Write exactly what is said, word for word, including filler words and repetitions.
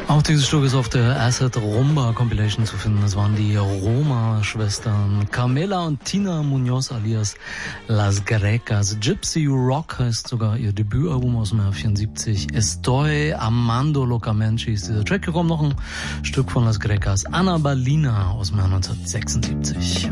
Auch dieses Stück ist auf der Acid Rumba Compilation zu finden. Das waren die Roma-Schwestern Carmela und Tina Munoz alias Las Grecas. Gypsy Rock heißt sogar ihr Debütalbum aus dem Jahr vierundsiebzig. Estoy amando locamente ist dieser Track. Hier kommt noch ein Stück von Las Grecas. Ana Balina aus dem Jahr neunzehnhundertsechsundsiebzig.